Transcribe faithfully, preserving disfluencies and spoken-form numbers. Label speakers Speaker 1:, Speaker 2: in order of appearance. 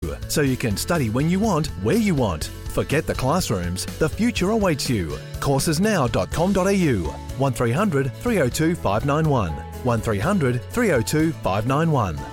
Speaker 1: you, so you can study when you want, where you want. Forget the classrooms. The future awaits you. courses now dot com dot a u. one three hundred three oh two five nine one. one three hundred three oh two five nine one.